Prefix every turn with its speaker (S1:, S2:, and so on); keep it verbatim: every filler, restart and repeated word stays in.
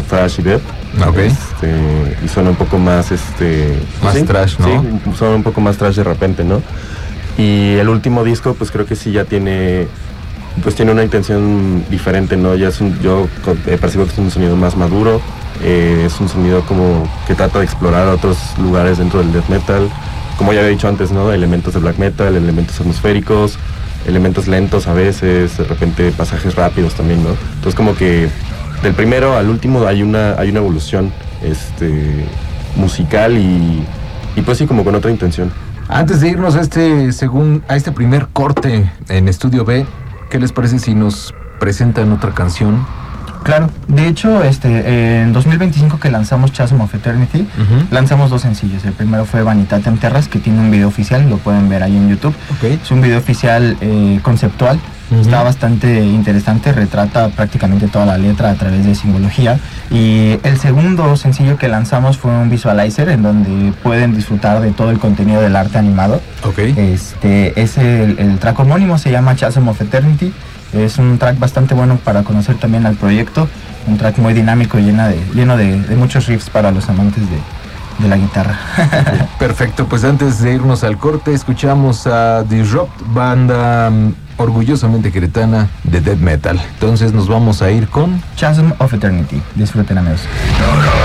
S1: thrash y death.
S2: Okay.
S1: Este, y suena un poco más, este...
S2: Más
S1: ¿sí?
S2: thrash, ¿no?
S1: Sí, suena un poco más thrash de repente, ¿no? Y el último disco, pues creo que sí ya tiene... Pues tiene una intención diferente, ¿no? Ya es un... Yo eh, percibo que es un sonido más maduro. Eh, es un sonido como que trata de explorar otros lugares dentro del death metal. Como ya había dicho antes, ¿no? Elementos de black metal, elementos atmosféricos, elementos lentos a veces, de repente pasajes rápidos también, ¿no? Entonces como que del primero al último hay una, hay una evolución este, musical y, y pues sí, como con otra intención.
S2: Antes de irnos a este, según, a este primer corte en Estudio B, ¿qué les parece si nos presentan otra canción?
S3: Claro, de hecho, este, en dos mil veinticinco que lanzamos Chasm of Eternity, uh-huh. lanzamos dos sencillos. El primero fue Vanitatem Terras, que tiene un video oficial, lo pueden ver ahí en YouTube.
S2: Okay.
S3: Es un video oficial eh, conceptual, uh-huh. está bastante interesante, retrata prácticamente toda la letra a través de simbología. Y el segundo sencillo que lanzamos fue un visualizer, en donde pueden disfrutar de todo el contenido del arte animado.
S2: Okay.
S3: Este, es el, el track homónimo, se llama Chasm of Eternity. Es un track bastante bueno para conocer también al proyecto, un track muy dinámico y llena de, lleno de, de muchos riffs para los amantes de, de la guitarra.
S2: Perfecto, pues antes de irnos al corte escuchamos a Disrupt, banda um, orgullosamente queretana de death metal. Entonces nos vamos a ir con
S3: Chasm of Eternity. Disfruten, amigos.